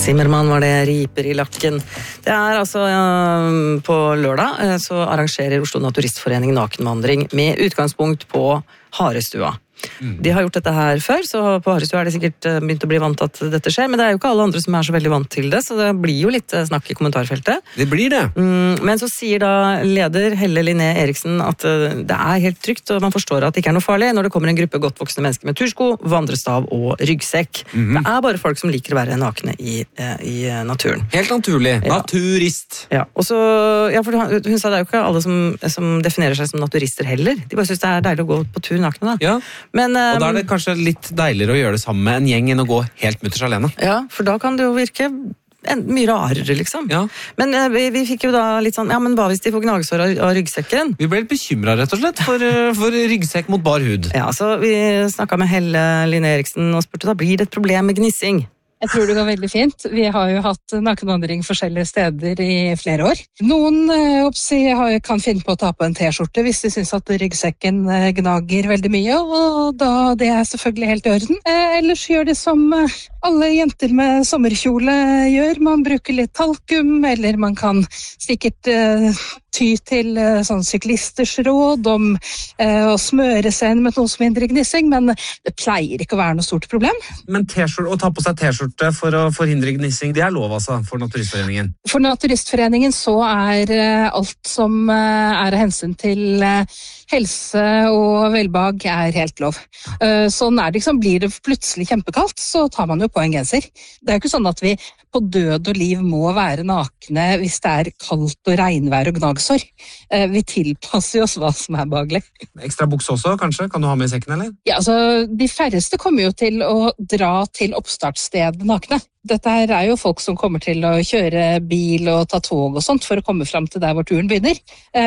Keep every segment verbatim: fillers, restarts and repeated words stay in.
Zimmermann var det, riper i lakken. Det er altså ja, på lørdag så arrangerer Oslo Naturistforening nakenvandring med utgangspunkt på Harestua. Mm. De har gjort dette her før, så på Harestua er det sikkert begynt å bli vant til at dette skjer, men det er jo ikke alle andre som er så veldig vant til det, så det blir jo litt snakk i kommentarfeltet. Det blir det. Mm, men så sier da leder Helle Linné Eriksen at det er helt trygt, og man forstår at det ikke er noe farlig når det kommer en gruppe godt voksne mennesker med tursko, vandrestav og ryggsekk. Mm-hmm. Det er bare folk som liker å være nakne i, i naturen. Helt naturlig. Ja. Naturist. Ja, og så, ja, for hun, hun sa det er jo ikke alle som, som definerer seg som naturister heller. De bare synes det er deilig å gå på tur nakne da. Ja. Men, og da er det kanskje litt deiligere å gjøre det sammen med en gjeng enn å gå helt mutters alene. Ja, for da kan det jo virke en, mye rarere, liksom. Ja. Men uh, vi, vi fikk jo da litt sånn, ja, men hva hvis de får gnagesår av, av ryggsekken? Vi ble litt bekymret, rett og slett, for, for ryggsekk mot bar hud. Ja, så vi snakket med Helle Linné Eriksen og spurte, da blir det et problem med gnissing? Jeg tror det går veldig fint. Vi har jo hatt nakenvandring forskjellige steder i flere år. Noen oppsi, har, kan finne på å ta på en t-skjorte hvis de synes at ryggsekken gnager veldig mye, og da det er selvfølgelig helt i orden. Eh, ellers gjør det som alle jenter med sommerkjole gjør. Man bruker litt talkum, eller man kan sikkert eh, ty til eh, sånn syklisters råd om eh, å smøre seg med noe som hindrer gnissing, men det pleier ikke å være noe stort problem. Men t-skjorte, å ta på seg t-skjorte for å forhindre gnissing, det er lov altså for Naturistforeningen? For Naturistforeningen så er alt som er av hensyn til helse og velbehag er helt lov. Sånn er det liksom, blir det plutselig kjempekaldt, så tar man jo på en genser. Det er jo ikke sånn at vi på død og liv må være nakne hvis det er kaldt og regnvær og gnagsår. Vi tilpasser oss hva som er behagelig. Ekstra buks også, kanskje? Kan du ha med i sekken, eller? Ja, altså, de færreste kommer jo til å dra til oppstartsstedet nakne. Dette her er jo folk som kommer til å kjøre bil og ta tog og sånt for å komme frem til der hvor turen begynner.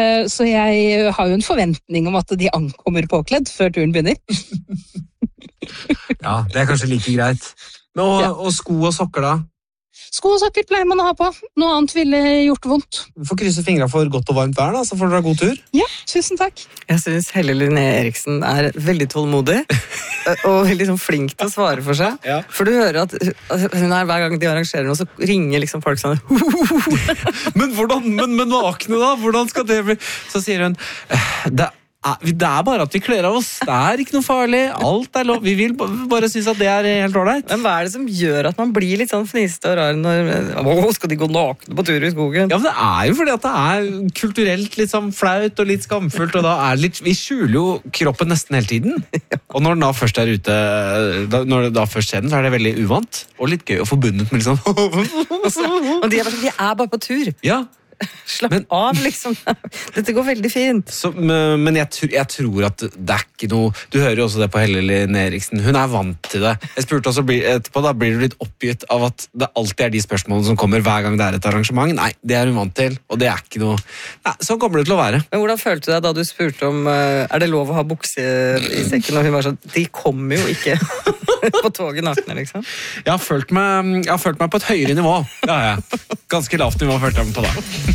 Så jeg har jo en forventning om at de ankommer påkledd før turen begynner. Ja, det er kanskje like greit. Men, og, ja. Og sko og sokker da? Sko og sokker pleier man å ha på. Noe annet ville gjort vondt. Du får krysse fingrene for godt og varmt vær da, så får dere ha god tur. Ja, tusen takk. Jeg synes Helle Linné Eriksen er veldig tålmodig og veldig sånn flink til å svare for seg. Ja. For du hører at hun er, hver gang de arrangerer noe, så ringer liksom folk sånn Men hvordan, men, men nakne da? Hvordan skal det bli? Så sier hun, det Det er bare at vi kler av oss. Det er ikke noe farlig. Alt er lov. Vi vil bare synes at det er helt ordentlig. Men hva er det som gjør at man blir litt sånn fniste og rar når Åh, skal de gå nakne på tur i skogen? Ja, men det er jo fordi at det er kulturelt litt sånn flaut og litt skamfullt, og da er det litt, vi skjuler jo kroppen nesten hele tiden. Og når den da først er ute, da, når det da først skjer den, så er det veldig uvant og litt gøy og forbundet med liksom Og de er, bare, de er bare på tur. Ja. Slapp men, av, liksom. Dette går veldig fint. Så, men jeg, jeg tror at det er ikke noe. Du hører jo også det på Helle Linné Eriksen. Hun er vant til det. Jeg spurte også etterpå, da blir du litt oppgitt av at det alltid er de spørsmålene som kommer hver gang det er et arrangement. Nei, det er hun vant til, og det er ikke noe. Nei, sånn kommer det til å være. Men hvordan følte du deg da du spurte om er det lov å ha bukse i sekken? Og hun var sånn, de kommer jo ikke på toget nakne, liksom. Jeg har følt meg, jeg har følt meg på et høyere nivå. Det har jeg. Ganske lavt nivå følte jeg meg på da.